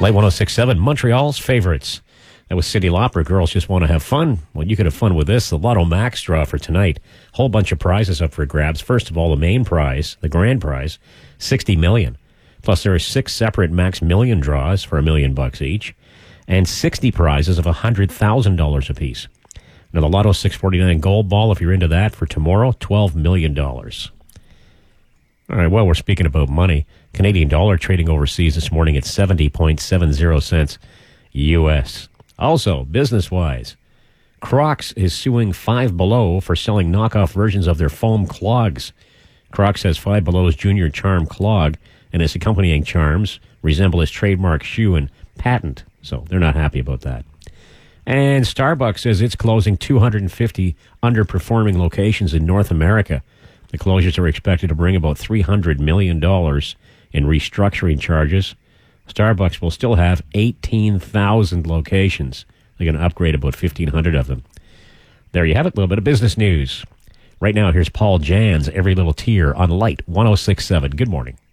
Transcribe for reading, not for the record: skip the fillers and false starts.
Light 106.7, Montreal's favorites. That was Cyndi Lauper. Girls just want to have fun. Well, you could have fun with this. The Lotto Max draw for tonight. Whole bunch of prizes up for grabs. First of all, the main prize, the grand prize, $60 million. Plus, there are 6 separate Max Million draws for $1 million each, and 60 prizes of $100,000 apiece. Now, the Lotto 649 Gold Ball, if you're into that, for tomorrow, $12 million. All right, well, we're speaking about money. Canadian dollar trading overseas this morning at 70.70 cents U.S. Also, business-wise, Crocs is suing Five Below for selling knockoff versions of their foam clogs. Crocs says Five Below's Junior Charm clog and its accompanying charms resemble its trademark shoe and patent, so they're not happy about that. And Starbucks says it's closing 250 underperforming locations in North America. The closures are expected to bring about $300 million in restructuring charges. Starbucks will still have 18,000 locations. They're going to upgrade about 1,500 of them. There you have it, a little bit of business news. Right now, here's Paul Jan's Every Little Tear on Light 106.7. Good morning.